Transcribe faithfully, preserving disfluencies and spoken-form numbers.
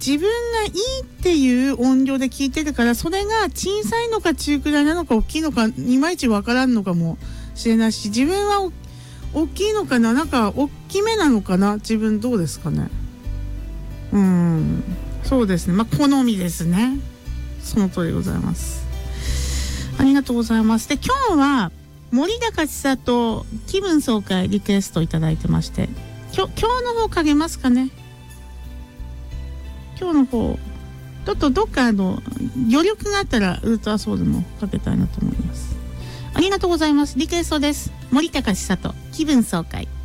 自分がいいっていう音量で聞いてるから、それが小さいのか中くらいなのか大きいのかいまいちわからんのかもしれないし、自分は大きいのかな、なんか大きめなのかな、自分どうですかね。うーん、そうですね、まあ好みですね。その通りでございます。ありがとうございます。で、今日は森高千里気分爽快リクエストいただいてまして、今日、今日の方かけますかね。今日の方ちょっとどっかあの余力があったらウルトラソウルもかけたいなと思います。ありがとうございます。リクエストです。森高千里気分爽快。